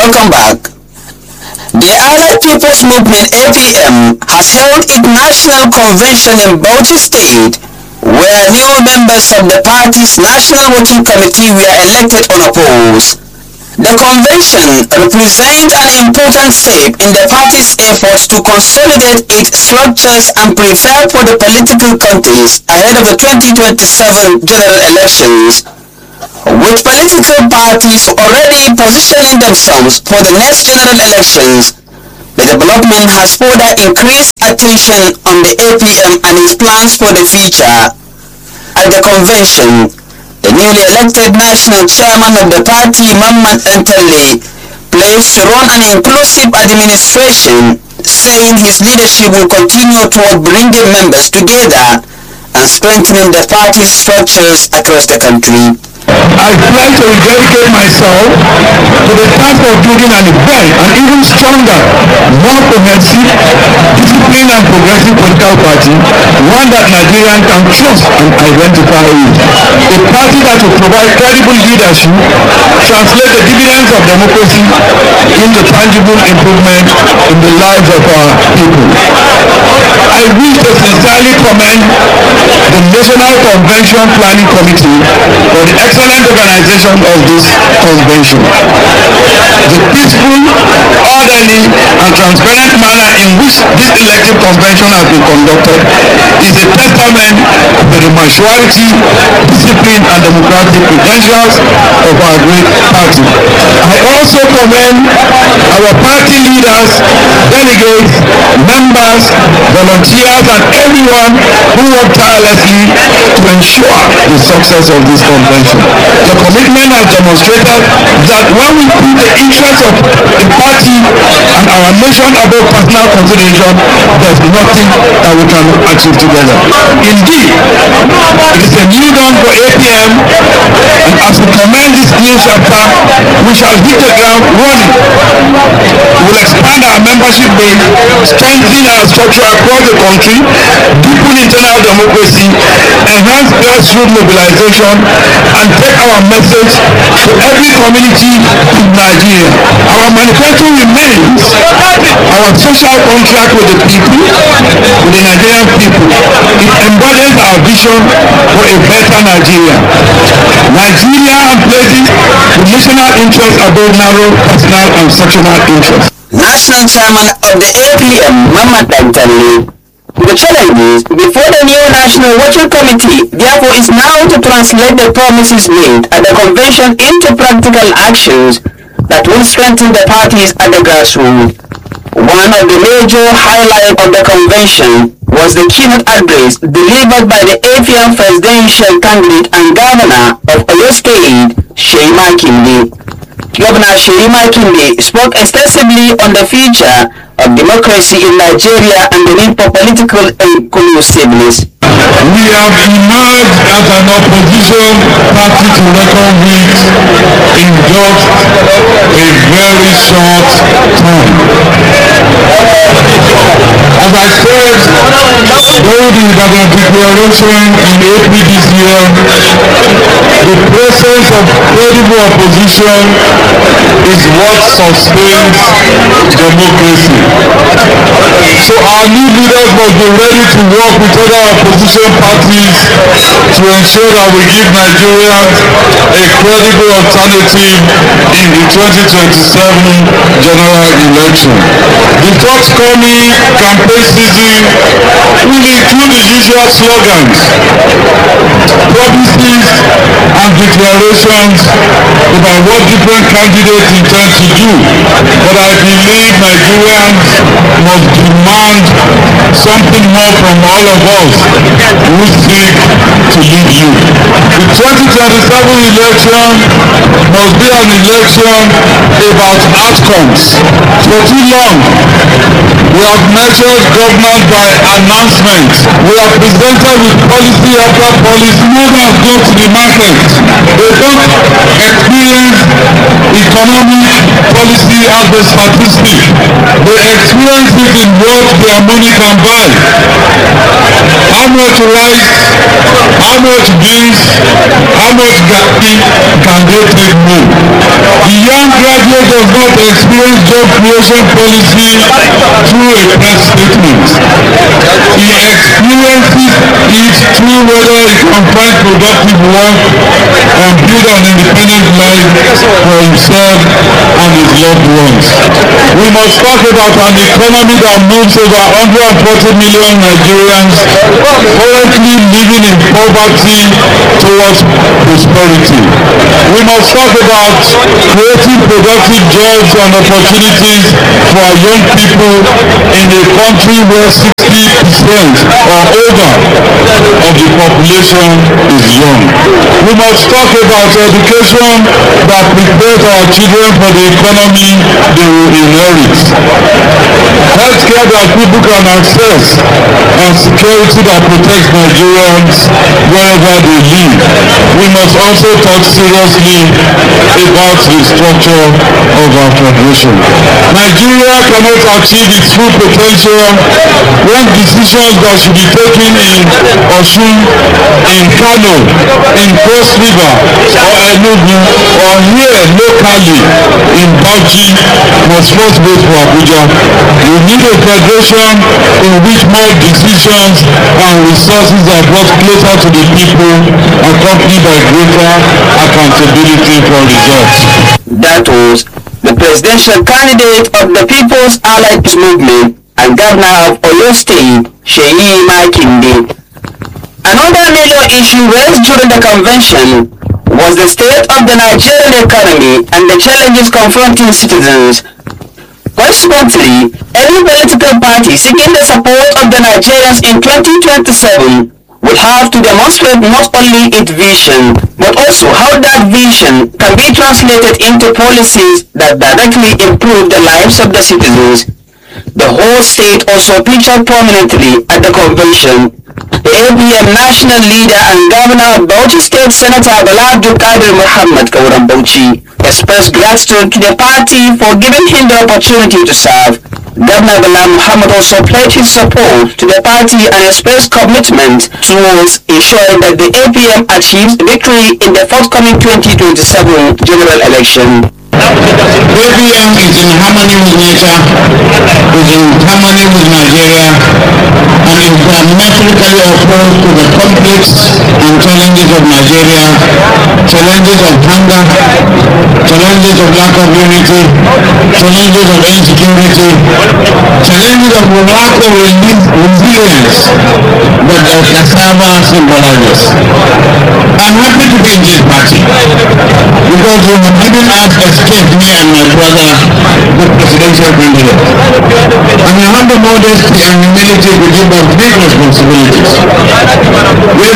welcome back. The Allied People's Movement APM has held its national convention in Bauchi State, where new members of the party's National Working Committee were elected unopposed. The convention represents an important step in the party's efforts to consolidate its structures and prepare for the political contest ahead of the 2027 general elections. With political parties already positioning themselves for the next general elections, the development has further increased attention on the APM and its plans for the future. At the convention, the newly elected national chairman of the party, Mamman Dantalle, pledged to run an inclusive administration, saying his leadership will continue toward bringing members together and strengthening the party's structures across the country. I plan to dedicate myself to the task of building an even stronger, more cohesive, disciplined and progressive political party, one that Nigerians can trust and identify with. A party that will provide credible leadership, translate the dividends of democracy into tangible improvement in the lives of our people. I wish to sincerely commend the National Convention Planning Committee for the excellent organization of this convention. The peaceful, orderly and transparent manner in which this elective convention has been conducted is a testament to the maturity, discipline and democratic credentials of our great party. I also commend our party leaders, delegates, members, volunteers and everyone who worked tirelessly to ensure the success of this convention. The commitment has demonstrated that when we put the interests of the party and our nation above personal consideration, there's nothing that we can achieve together. Indeed, it is a new dawn for APM, and as we commence this new chapter, we shall hit the ground running. We will expand our membership base, strengthen our structure across the country, deepen internal democracy, enhance grassroots mobilization, and take our message to every community in Nigeria. Our manifesto remains our social contract with the people, with the Nigerian people. It embodies our vision for a better Nigeria. Nigeria and places the national interest above narrow personal and sectional interests. National Chairman of the APM, Mamman Dantalle. The challenges before the new National Working Committee, therefore, is now to translate the promises made at the convention into practical actions that will strengthen the parties at the grassroots. One of the major highlights of the convention was the keynote address delivered by the APM presidential candidate and governor of Oyo State, Seyi Makinde. Governor Seyi Makinde spoke extensively on the future of democracy in Nigeria and the need for political inclusiveness. We have emerged as an opposition party to reckon with in just a very short time. As I said during the Ibadan declaration in April this year, the presence of credible opposition is what sustains democracy. So our new leaders must be ready to work with other opposition parties to ensure that we give Nigerians a credible alternative in the 2027 general election. The forthcoming campaign season will include the usual slogans, promises and declarations about what different candidates intend to do. But I believe Nigerians must demand something more from all of us who seek to lead you. The 2027 election must be an election about outcomes. For too long, we have measured government by announcements. We are presented with policy after policy. Movers go to the market. They don't experience economic policy as a statistic. They experience it in what their money can buy. How much rice, how much beans, how much garri can they take home? The young graduates Nigeria does not experience job creation policy through a press statement. He experiences it through whether he can find productive work and build an independent life for himself and his loved ones. We must talk about an economy that moves over 140 million Nigerians currently living in poverty towards prosperity. We must talk about creating productive jobs and opportunities for our young people in a country where 60% or over of the population is young. We must talk about education that prepares our children for the economy they will inherit. Healthcare that people can access and security that protects Nigerians wherever they live. We must also talk seriously about the structure of our federation. Nigeria cannot achieve its full potential when decisions that should be taken in Osun, in Kano, in Cross River, or Enugu, or here locally in Bauchi must first go to Abuja. We need a federation in which more decisions and resources are brought closer to the people, accompanied by greater accountability for results. That was the presidential candidate of the People's Allied Peace Movement and Governor of Oyo State, Seyi Makinde. Another major issue raised during the convention was the state of the Nigerian economy and the challenges confronting citizens. Consequently, any political party seeking the support of the Nigerians in 2027 will have to demonstrate not only its vision, but also how that vision can be translated into policies that directly improve the lives of the citizens. The whole state also featured prominently at the convention. The APM national leader and governor of Bauchi State, Senator Bala Abdulkadir Muhammad Kauran Bauchi, expressed gratitude to the party for giving him the opportunity to serve. Governor Bala Muhammad also pledged his support to the party and expressed commitment towards ensuring that the APM achieves victory in the forthcoming 2027 general election. APM is in harmony with nature, is in harmony with Nigeria, and is diametrically opposed to the conflicts and challenges of Nigeria, challenges of hunger, challenges of lack of unity, challenges of insecurity, challenges of lack of resilience that the cassava symbolizes. I'm happy to be in this party because you have given us escape, me and my brother, the presidential candidate. And I have the modesty and humility to give us big responsibilities. We